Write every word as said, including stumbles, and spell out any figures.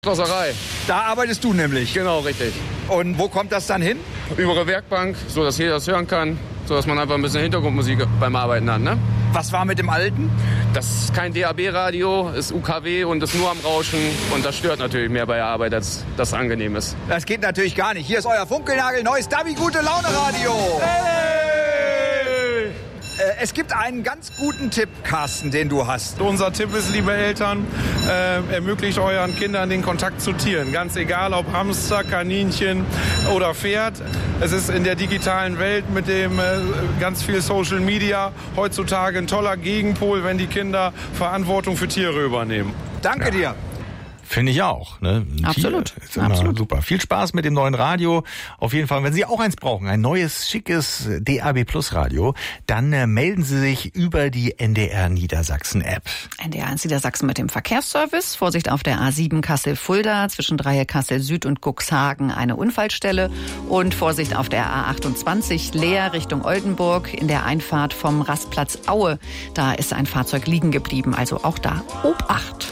Schlosserei. Da arbeitest du nämlich. Genau, richtig. Und wo kommt das dann hin? Über eine Werkbank, so dass jeder das hören kann, so dass man einfach ein bisschen Hintergrundmusik beim Arbeiten hat, ne? Was war mit dem Alten? Das ist kein D A B-Radio, ist U K W und ist nur am Rauschen. Und das stört natürlich mehr bei der Arbeit, als das angenehm ist. Das geht natürlich gar nicht. Hier ist euer Funkelnagel, neues Davi Gute Laune Radio. Hey! Es gibt einen ganz guten Tipp, Carsten, den du hast. Unser Tipp ist, liebe Eltern, äh, ermöglicht euren Kindern den Kontakt zu Tieren. Ganz egal, ob Hamster, Kaninchen oder Pferd. Es ist in der digitalen Welt mit dem äh, ganz viel Social Media heutzutage ein toller Gegenpol, wenn die Kinder Verantwortung für Tiere übernehmen. Danke ja. dir. Finde ich auch. Ne? Absolut. Ist immer Absolut. Super. Viel Spaß mit dem neuen Radio. Auf jeden Fall, wenn Sie auch eins brauchen, ein neues, schickes D A B Plus Radio, dann äh, melden Sie sich über die N D R Niedersachsen App. N D R eins Niedersachsen mit dem Verkehrsservice. Vorsicht auf der A sieben Kassel-Fulda, zwischen Dreieck Kassel-Süd und Cuxhagen eine Unfallstelle. Und Vorsicht auf der A achtundzwanzig Leer Richtung Oldenburg in der Einfahrt vom Rastplatz Aue. Da ist ein Fahrzeug liegen geblieben, also auch da Obacht.